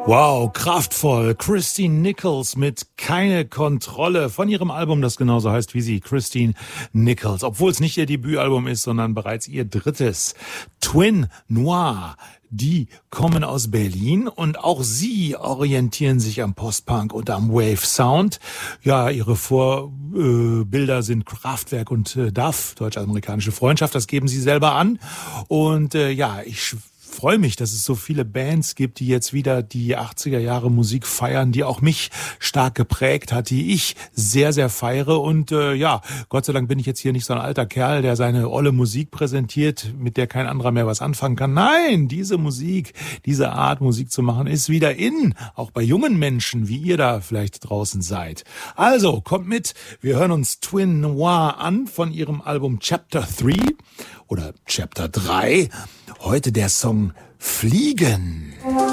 Wow, kraftvoll. Christine Nichols mit Keine Kontrolle von ihrem Album, das genauso heißt wie sie, Christine Nichols. Obwohl es nicht ihr Debütalbum ist, sondern bereits ihr drittes. Twin Noir. Die kommen aus Berlin und auch sie orientieren sich am Post-Punk und am Wave-Sound. Ja, ihre Vorbilder sind Kraftwerk und DAF, deutsch-amerikanische Freundschaft, das geben sie selber an. Und ich freue mich, dass es so viele Bands gibt, die jetzt wieder die 80er Jahre Musik feiern, die auch mich stark geprägt hat, die ich sehr, sehr feiere. Und Gott sei Dank bin ich jetzt hier nicht so ein alter Kerl, der seine olle Musik präsentiert, mit der kein anderer mehr was anfangen kann. Nein, diese Musik, diese Art Musik zu machen, ist wieder in, auch bei jungen Menschen, wie ihr da vielleicht draußen seid. Also, kommt mit, wir hören uns Twin Noir an von ihrem Album Chapter 3 oder Chapter 3. Heute der Song Fliegen.